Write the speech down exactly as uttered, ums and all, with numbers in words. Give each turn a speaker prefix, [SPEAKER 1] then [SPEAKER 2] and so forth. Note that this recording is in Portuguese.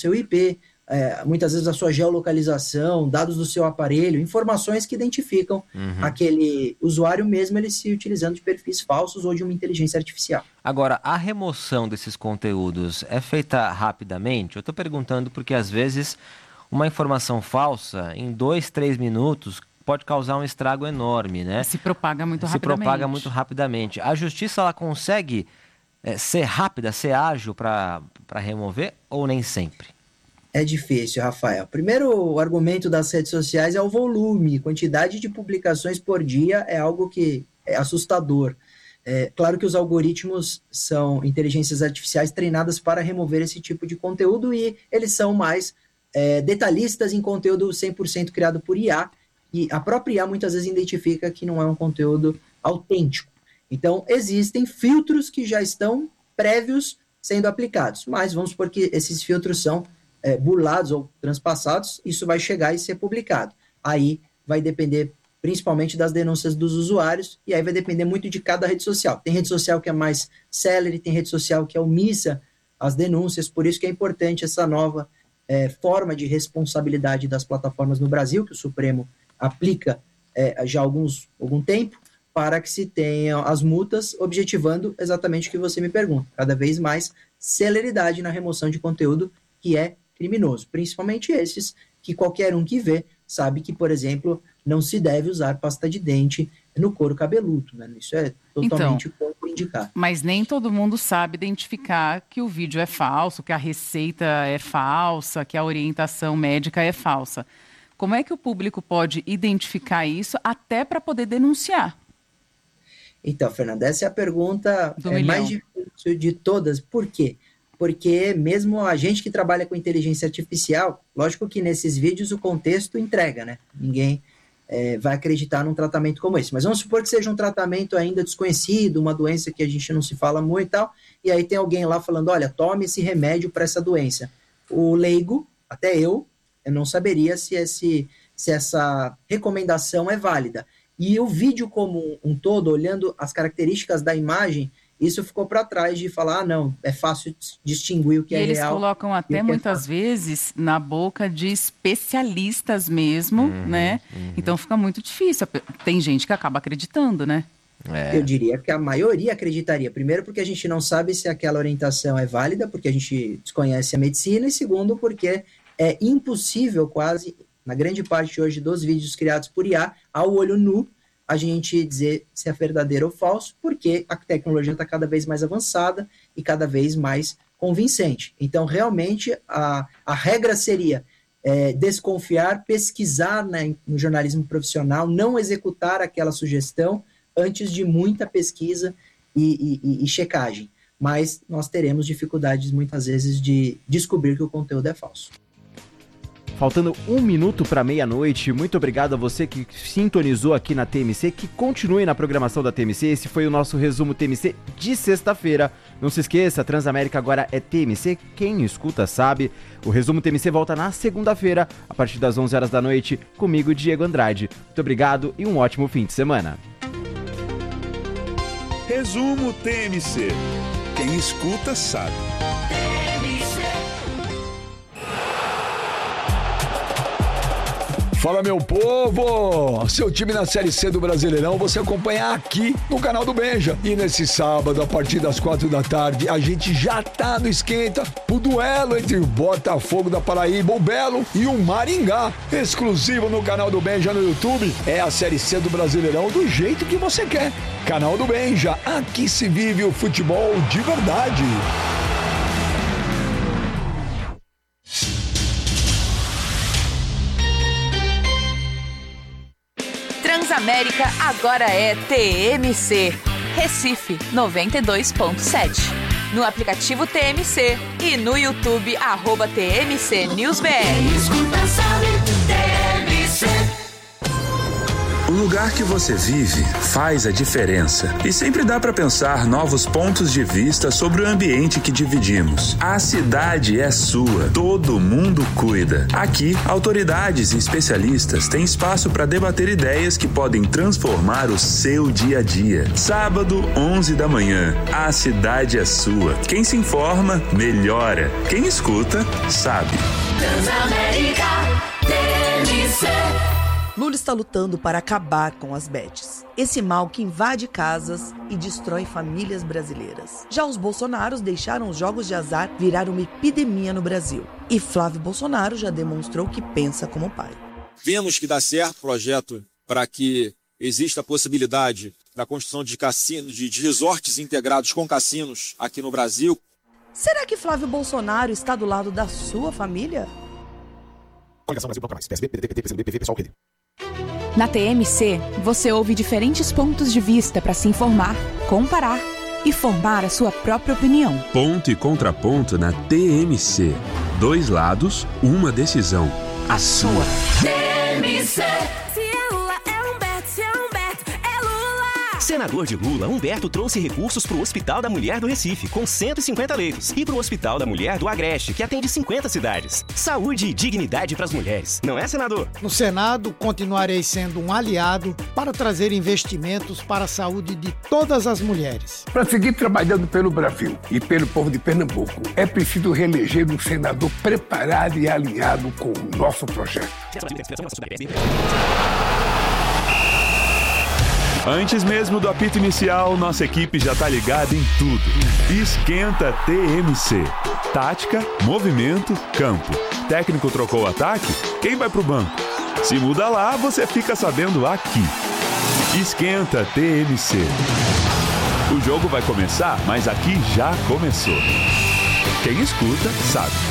[SPEAKER 1] seu I P, é, muitas vezes a sua geolocalização, dados do seu aparelho, informações que identificam uhum. aquele usuário mesmo ele se utilizando de perfis falsos ou de uma inteligência artificial.
[SPEAKER 2] Agora, a remoção desses conteúdos é feita rapidamente? Eu estou perguntando porque às vezes uma informação falsa em dois, três minutos pode causar um estrago enorme, né?
[SPEAKER 3] Se propaga muito
[SPEAKER 2] se
[SPEAKER 3] rapidamente.
[SPEAKER 2] Se propaga muito rapidamente. A justiça ela consegue é, ser rápida, ser ágil para para remover ou nem sempre?
[SPEAKER 1] É difícil, Rafael. Primeiro, o argumento das redes sociais é o volume. Quantidade de publicações por dia é algo que é assustador. É, claro que os algoritmos são inteligências artificiais treinadas para remover esse tipo de conteúdo e eles são mais é, detalhistas em conteúdo cem por cento criado por I A. E a própria I A muitas vezes identifica que não é um conteúdo autêntico. Então, existem filtros que já estão prévios sendo aplicados. Mas vamos supor que esses filtros são É, burlados ou transpassados, isso vai chegar e ser publicado. Aí vai depender principalmente das denúncias dos usuários, e aí vai depender muito de cada rede social. Tem rede social que é mais célere, tem rede social que é omissa às denúncias, por isso que é importante essa nova é, forma de responsabilidade das plataformas no Brasil, que o Supremo aplica é, já há alguns, algum tempo, para que se tenham as multas, objetivando exatamente o que você me pergunta, cada vez mais celeridade na remoção de conteúdo que é criminoso, principalmente esses que qualquer um que vê sabe que, por exemplo, não se deve usar pasta de dente no couro cabeludo, né? Isso é totalmente
[SPEAKER 3] então,
[SPEAKER 1] contraindicado.
[SPEAKER 3] Mas nem todo mundo sabe identificar que o vídeo é falso, que a receita é falsa, que a orientação médica é falsa. Como é que o público pode identificar isso até para poder denunciar?
[SPEAKER 1] Então, Fernanda, essa é a pergunta é, mais difícil de todas. Por quê? Porque mesmo a gente que trabalha com inteligência artificial, lógico que nesses vídeos o contexto entrega, né? Ninguém é, vai acreditar num tratamento como esse. Mas vamos supor que seja um tratamento ainda desconhecido, uma doença que a gente não se fala muito e tal, e aí tem alguém lá falando, olha, tome esse remédio para essa doença. O leigo, até eu, eu não saberia se, esse, se essa recomendação é válida. E o vídeo como um todo, olhando as características da imagem, isso ficou para trás de falar, ah, não, é fácil distinguir o que
[SPEAKER 3] e
[SPEAKER 1] é
[SPEAKER 3] eles
[SPEAKER 1] real.
[SPEAKER 3] Eles colocam até muitas é vezes na boca de especialistas mesmo, uhum, né? Uhum. Então fica muito difícil. Tem gente que acaba acreditando, né?
[SPEAKER 1] É. Eu diria que a maioria acreditaria. Primeiro porque a gente não sabe se aquela orientação é válida, porque a gente desconhece a medicina, e segundo porque é impossível quase, na grande parte hoje dos vídeos criados por I A, ao olho nu, a gente dizer se é verdadeiro ou falso, porque a tecnologia está cada vez mais avançada e cada vez mais convincente. Então, realmente, a, a regra seria é, desconfiar, pesquisar, né, no jornalismo profissional, não executar aquela sugestão antes de muita pesquisa e, e, e checagem. Mas nós teremos dificuldades, muitas vezes, de descobrir que o conteúdo é falso.
[SPEAKER 4] Faltando um minuto para meia-noite, muito obrigado a você que sintonizou aqui na T M C, que continue na programação da T M C. Esse foi o nosso resumo T M C de sexta-feira. Não se esqueça, Transamérica agora é T M C, quem escuta sabe. O resumo T M C volta na segunda-feira, a partir das onze horas da noite, comigo, Diego Andrade. Muito obrigado e um ótimo fim de semana.
[SPEAKER 5] Resumo T M C, quem escuta sabe.
[SPEAKER 6] Fala, meu povo! Seu time na Série C do Brasileirão você acompanha aqui no canal do Benja. E nesse sábado, a partir das quatro da tarde, a gente já tá no esquenta o duelo entre o Botafogo da Paraíba, o Belo, e o Maringá. Exclusivo no canal do Benja no YouTube. É a Série C do Brasileirão do jeito que você quer. Canal do Benja, aqui se vive o futebol de verdade.
[SPEAKER 7] Transamérica agora é T M C, Recife noventa e dois ponto sete. No aplicativo T M C e no YouTube, arroba T M C News B R.
[SPEAKER 8] O lugar que você vive faz a diferença. E sempre dá para pensar novos pontos de vista sobre o ambiente que dividimos. A cidade é sua. Todo mundo cuida. Aqui, autoridades e especialistas têm espaço para debater ideias que podem transformar o seu dia a dia. Sábado, onze da manhã. A cidade é sua. Quem se informa, melhora. Quem escuta, sabe.
[SPEAKER 9] Transamérica T M C.
[SPEAKER 10] Lula está lutando para acabar com as bets. Esse mal que invade casas e destrói famílias brasileiras. Já os bolsonaros deixaram os jogos de azar virar uma epidemia no Brasil. E Flávio Bolsonaro já demonstrou que pensa como pai.
[SPEAKER 11] Vemos que dá certo o projeto para que exista a possibilidade da construção de cassinos, de, de resorts integrados com cassinos aqui no Brasil.
[SPEAKER 10] Será que Flávio Bolsonaro está do lado da sua família?
[SPEAKER 7] Na T M C, você ouve diferentes pontos de vista para se informar, comparar e formar a sua própria opinião.
[SPEAKER 12] Ponto e contraponto na T M C. Dois lados, uma decisão. A sua.
[SPEAKER 9] T M C.
[SPEAKER 13] Senador de Lula, Humberto trouxe recursos para o Hospital da Mulher do Recife, com cento e cinquenta leitos, e para o Hospital da Mulher do Agreste, que atende cinquenta cidades. Saúde e dignidade para as mulheres, não é, senador?
[SPEAKER 14] No Senado, continuarei sendo um aliado para trazer investimentos para a saúde de todas as mulheres.
[SPEAKER 15] Para seguir trabalhando pelo Brasil e pelo povo de Pernambuco, é preciso reeleger um senador preparado e alinhado com o nosso projeto.
[SPEAKER 5] Antes mesmo do apito inicial, nossa equipe já tá ligada em tudo. Esquenta T M C. Tática, movimento, campo. Técnico trocou o ataque? Quem vai pro banco? Se muda lá, você fica sabendo aqui. Esquenta T M C. O jogo vai começar, mas aqui já começou. Quem escuta, sabe.